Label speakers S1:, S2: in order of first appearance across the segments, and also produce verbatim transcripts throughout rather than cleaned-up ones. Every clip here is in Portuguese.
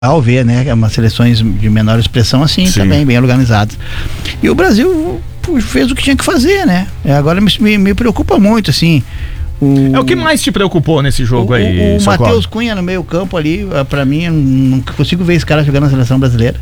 S1: ao ver, né, umas seleções de menor expressão assim, Sim. também, bem organizadas. E o Brasil fez o que tinha que fazer, né? Agora me, me preocupa muito, assim. O,
S2: é o que mais te preocupou nesse jogo
S1: o,
S2: aí,
S1: O, o Matheus Cunha no meio campo ali, pra mim, eu não consigo ver esse cara jogando na seleção brasileira.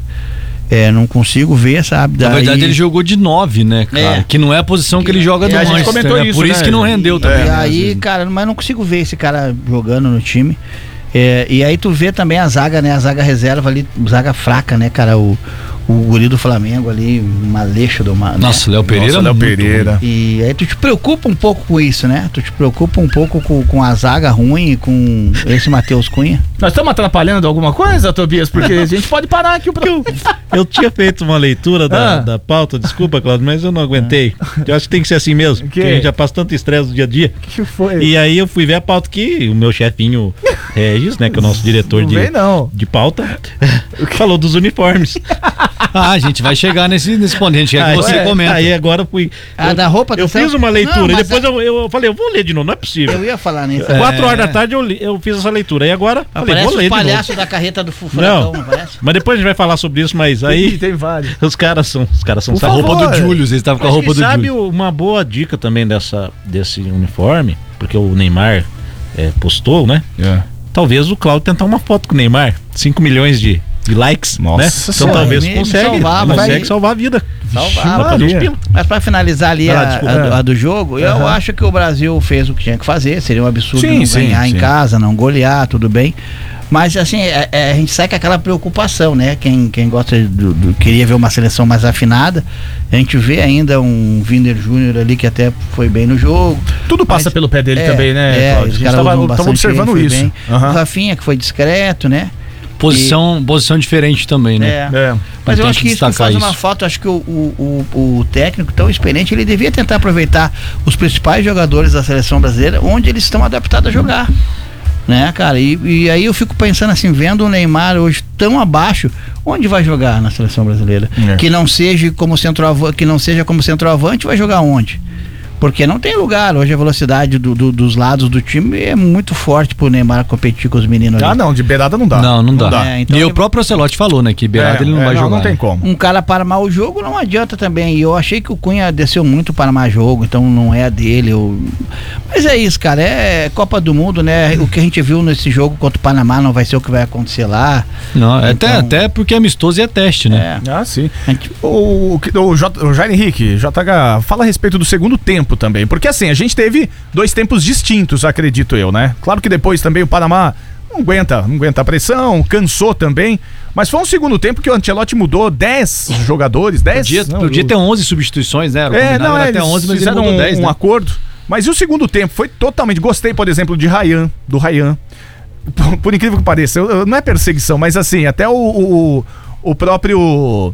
S1: É, não consigo ver, sabe? Daí...
S3: Na verdade ele jogou de nove, né, cara? É. Que não é a posição que, que ele joga
S1: é,
S3: no
S1: Manchester,
S3: a gente comentou
S1: né?
S3: isso, Por isso
S2: né?
S3: que não rendeu também.
S1: E
S3: né?
S1: aí, cara, mas não consigo ver esse cara jogando no time. É, e aí tu vê também a zaga, né? A zaga reserva ali, zaga fraca, né, cara? O, o guri do Flamengo ali, Maleixo do Mar.
S3: Nossa, né? Léo Pereira.
S2: Nossa, Léo Pereira.
S1: Ruim. E aí tu te preocupa um pouco com isso, né? Tu te preocupa um pouco com, com a zaga ruim e com esse Matheus Cunha.
S2: Nós estamos atrapalhando alguma coisa, Tobias? Porque a gente pode parar aqui. Pra...
S4: Eu, eu tinha feito uma leitura da, ah. da pauta, desculpa, Cláudio, mas eu não aguentei. Eu acho que tem que ser assim mesmo, que? porque a gente já passa tanto estresse no dia a dia.
S2: Que foi?
S4: E aí eu fui ver a pauta que o meu chefinho Regis, né, que é o nosso diretor
S2: não
S4: de,
S2: vem, não.
S4: de pauta, falou dos uniformes.
S3: Ah, a gente vai chegar nesse, nesse ponto, a gente quer que você
S4: é,
S3: comenta.
S4: Aí agora fui...
S1: Ah,
S4: eu,
S1: da roupa
S4: Eu fiz uma leitura não, e depois a... eu, eu falei, eu vou ler de novo, não é possível.
S1: Eu ia falar nisso.
S4: É... Quatro horas da tarde eu, li, eu fiz essa leitura, e agora
S1: falei, vou ler de novo. Parece o palhaço da carreta do Furacão, não, não parece?
S4: Mas depois a gente vai falar sobre isso, mas aí...
S2: Tem, tem vários.
S4: Os caras são... Os caras são...
S3: A roupa do Julius, eles estavam com a roupa do Julius.
S4: Sabe uma boa dica também dessa, desse uniforme, porque o Neymar é, postou, né?
S2: É.
S4: Talvez o Cláudio tentar uma foto com o Neymar, cinco milhões de, de likes,
S2: Nossa,
S4: né? Então
S2: senhora,
S4: talvez
S1: me,
S4: consegue,
S1: me salvar,
S4: consegue
S1: vai...
S4: salvar a vida.
S1: Salvar, mas pra finalizar ali ah, a, a, a do jogo, uhum. eu acho que o Brasil fez o que tinha que fazer. Seria um absurdo sim, não sim, ganhar sim. em casa, não golear, tudo bem. Mas assim, é, é, a gente sai com aquela preocupação, né? Quem, quem gosta do, do queria ver uma seleção mais afinada, a gente vê ainda um Viner Júnior ali que até foi bem no jogo.
S2: Tudo passa mas, pelo pé dele é, também, né?
S1: É, os caras estavam
S2: observando
S1: bem,
S2: isso.
S1: Uhum. O Rafinha que foi discreto, né?
S3: Posição, e, posição diferente também, né?
S1: É. É. Mas eu acho que isso faz isso. uma falta. Acho que o, o, o, o técnico tão experiente, ele devia tentar aproveitar os principais jogadores da seleção brasileira, onde eles estão adaptados a jogar. Né, cara? E, e aí eu fico pensando assim, vendo o Neymar hoje tão abaixo, onde vai jogar na seleção brasileira? É. Que não seja como centroavante, que não seja como centroavante, vai jogar onde? Porque não tem lugar. Hoje a velocidade do, do, dos lados do time é muito forte pro Neymar competir com os meninos
S2: ali. Ah, não, de beirada não dá.
S3: Não, não dá.
S2: Não dá.
S3: É, então e ele... o próprio Ancelotti falou, né, que beirada é, ele não é, vai não, jogar.
S2: Não tem como.
S1: Um cara para armar o jogo não adianta também. E eu achei que o Cunha desceu muito para armar jogo, então não é a dele. Eu... Mas é isso, cara. É Copa do Mundo, né? O que a gente viu nesse jogo contra o Panamá não vai ser o que vai acontecer lá.
S3: Não, então... até, até porque é amistoso e é teste, né?
S2: É. Ah, sim. Gente... O, o, o, J, o Jair Henrique, J H, fala a respeito do segundo tempo também. Porque assim, a gente teve dois tempos distintos, acredito eu, né? Claro que depois também o Panamá não aguenta, não aguenta a pressão, cansou também, mas foi um segundo tempo que o Ancelotti mudou dez jogadores, dez...
S3: Podia, não, podia ter onze substituições, né?
S2: É, não, é, até onze, mas fizeram ele mudou dez, um, né? um acordo. Mas e o segundo tempo foi totalmente... Gostei, por exemplo, de Ryan, do Ryan. Por, por incrível que pareça, eu, não é perseguição, mas assim, até o, o, o próprio...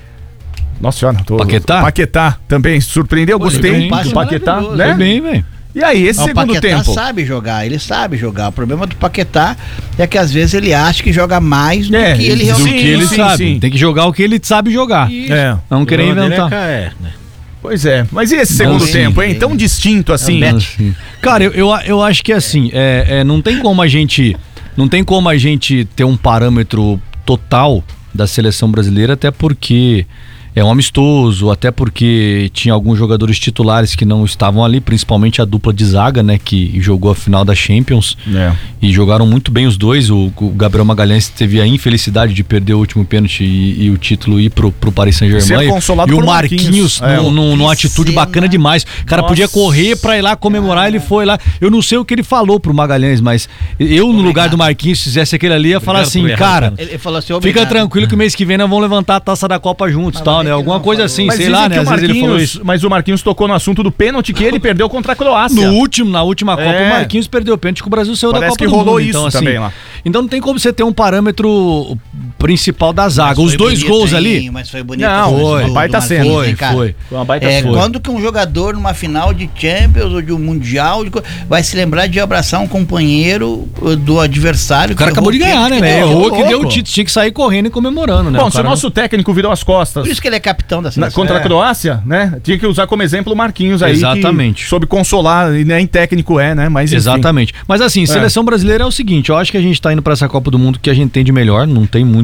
S2: Nossa senhora, tô,
S3: Paquetá?
S2: Paquetá também surpreendeu, Pô, gostei
S1: bem,
S2: do Paquetá, né?
S3: Foi bem, velho.
S2: E aí, esse
S1: o
S2: segundo
S1: Paquetá
S2: tempo?
S1: O Paquetá sabe jogar, ele sabe jogar. O problema do Paquetá é que às vezes ele acha que joga mais do
S2: é,
S1: que ele
S3: do
S1: realmente
S3: que ele
S2: sim,
S3: sabe.
S2: Sim.
S3: Tem que jogar o que ele sabe jogar.
S2: Isso. É.
S3: Não querer inventar.
S4: É, né?
S2: Pois é, mas e esse segundo
S3: sim,
S2: tempo, hein? Tão distinto assim.
S3: Não, cara, eu, eu, eu acho que assim, é, é, não tem como a gente. Não tem como a gente ter um parâmetro total da seleção brasileira, até porque é um amistoso, até porque tinha alguns jogadores titulares que não estavam ali, principalmente a dupla de zaga, né, que jogou a final da Champions,
S2: é.
S3: e jogaram muito bem os dois. O, o Gabriel Magalhães teve a infelicidade de perder o último pênalti e, e o título ir pro, pro Paris Saint-Germain, e, e o Marquinhos, Marquinhos é, num, num, numa atitude cena. bacana demais, o cara Nossa. podia correr pra ir lá comemorar, ele foi lá, eu não sei o que ele falou pro Magalhães, mas eu no lugar do Marquinhos, se fizesse aquele ali, ia falar assim, cara,
S1: ele falou assim,
S3: fica tranquilo que mês que vem nós vamos levantar a taça da Copa juntos, tal, né, alguma coisa assim,
S2: mas
S3: sei lá, né, às vezes ele falou isso.
S2: Mas o Marquinhos tocou no assunto do pênalti que ele perdeu contra a Croácia.
S3: No último, na última Copa,
S2: é.
S3: o Marquinhos perdeu o pênalti que o Brasil saiu
S2: Parece
S3: da Copa
S2: que
S3: do
S2: rolou
S3: Mundo.
S2: isso
S3: então,
S2: também
S3: assim,
S2: lá.
S3: Então não tem como você ter um parâmetro principal da zaga. Os dois gols hein, ali.
S1: Mas foi bonito.
S2: Não, foi. Uma baita cena.
S3: Foi, foi.
S1: foi uma baita é, foi. Quando que um jogador numa final de Champions ou de um Mundial de, vai se lembrar de abraçar um companheiro do adversário?
S3: O cara acabou de ganhar, né? Errou que deu o título. Tinha que sair correndo e comemorando, né?
S2: Bom, se o nosso técnico virou as costas.
S1: Por isso que ele é capitão da seleção.
S2: Contra a Croácia, né? Tinha que usar como exemplo o Marquinhos aí.
S3: Exatamente.
S2: Que soube consolar, e nem técnico é, né? Mas, enfim.
S3: Exatamente. Mas assim, seleção é. brasileira é o seguinte, eu acho que a gente tá indo pra essa Copa do Mundo que a gente tem de melhor, não tem muito